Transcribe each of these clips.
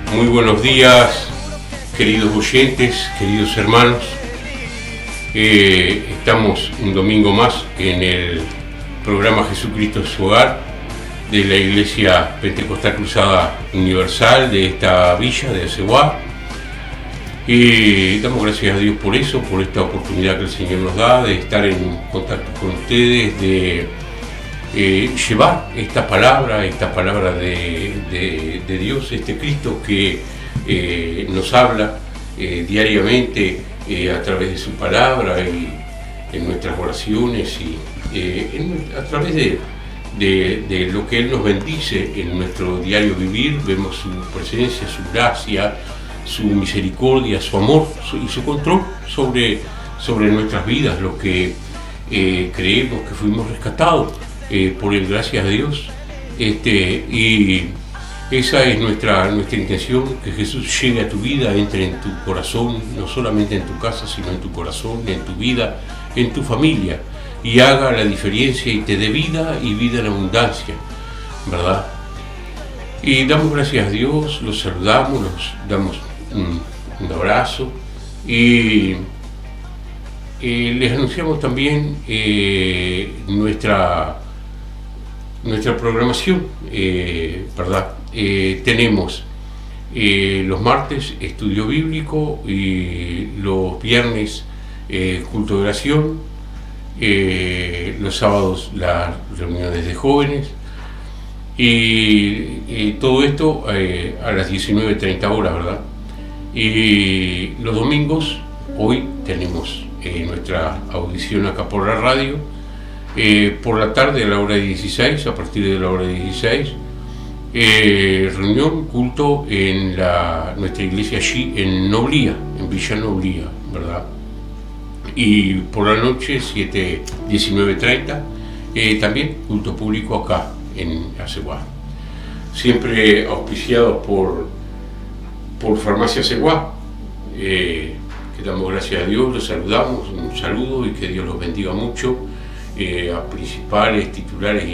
Muy buenos días, queridos oyentes, queridos hermanos. Estamos un domingo más en el programa Jesucristo es su hogar de la Iglesia Pentecostal Cruzada Universal de esta villa de Aceguá. Y damos gracias a Dios por eso, por esta oportunidad que el Señor nos da de estar en contacto con ustedes, de llevar esta palabra de Dios, este Cristo que nos habla diariamente a través de su palabra y en nuestras oraciones y a través de lo que Él nos bendice en nuestro diario vivir. Vemos su presencia, su gracia, su misericordia, su amor y su control sobre nuestras vidas, lo que creemos que fuimos rescatados por Él, gracias a Dios. Y esa es nuestra intención, que Jesús llegue a tu vida, entre en tu corazón, no solamente en tu casa, sino en tu corazón, en tu vida, en tu familia, y haga la diferencia y te dé vida y vida en abundancia, ¿verdad? Y damos gracias a Dios, los saludamos, los damos un abrazo y les anunciamos también nuestra programación, ¿verdad? Tenemos los martes estudio bíblico y los viernes culto de oración, los sábados las reuniones de jóvenes y todo esto a las 19:30 horas, ¿verdad? Y los domingos, hoy tenemos nuestra audición acá por la radio, por la tarde a la hora 16, a partir de la hora 16, reunión, culto en nuestra iglesia allí en Noblía, en Villa Noblía, ¿verdad? Y por la noche, 19:30, también culto público acá en Aceguá. Siempre auspiciados por Farmacia Aceguá, que damos gracias a Dios, los saludamos, un saludo y que Dios los bendiga mucho. A principales, titulares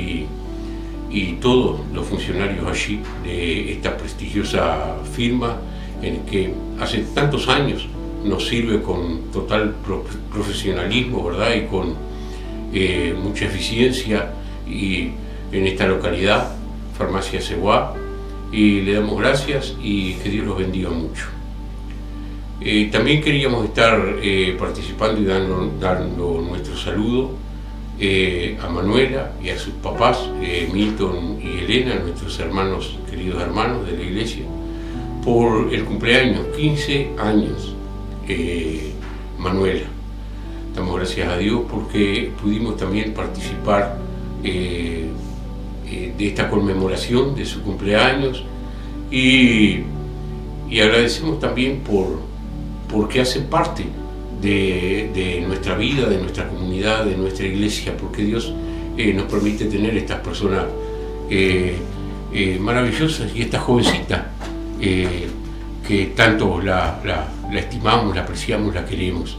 y todos los funcionarios allí de esta prestigiosa firma en que hace tantos años nos sirve con total profesionalismo, ¿verdad? Y con mucha eficiencia y en esta localidad, Farmacia Aceguá, y le damos gracias y que Dios los bendiga mucho. También queríamos estar participando y dando nuestro saludo a Manuela y a sus papás, Milton y Elena, nuestros hermanos, queridos hermanos de la iglesia, por el cumpleaños, 15 años, Manuela. Damos gracias a Dios porque pudimos también participar de esta conmemoración de su cumpleaños y agradecemos también porque hace parte de nuestra vida, de nuestra comunidad, de nuestra iglesia, porque Dios nos permite tener estas personas maravillosas y esta jovencita que tanto la estimamos, la apreciamos, la queremos.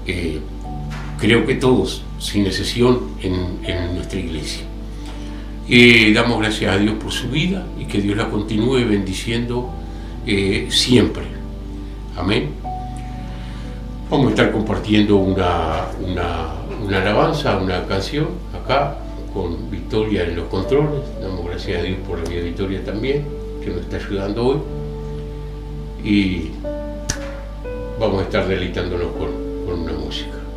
Creo que todos, sin excepción, en nuestra iglesia. Damos gracias a Dios por su vida y que Dios la continúe bendiciendo siempre. Amén. Vamos a estar compartiendo una alabanza, una canción acá con Victoria en los controles. Damos gracias a Dios por la vida de Victoria también, que nos está ayudando hoy. Y vamos a estar deleitándonos con una música.